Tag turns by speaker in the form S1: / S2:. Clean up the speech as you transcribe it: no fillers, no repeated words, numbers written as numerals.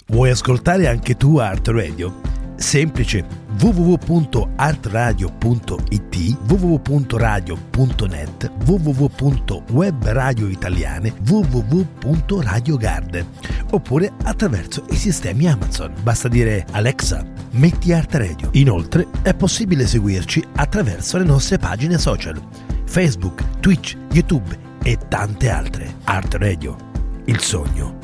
S1: Vuoi ascoltare anche tu Art Radio? Semplice: www.artradio.it, www.radio.net, www.webradioitaliane, www.radiogarden, oppure attraverso i sistemi Amazon. Basta dire: Alexa, metti Art Radio. Inoltre è possibile seguirci attraverso le nostre pagine social, Facebook, Twitch, YouTube e tante altre. Art Radio, il sogno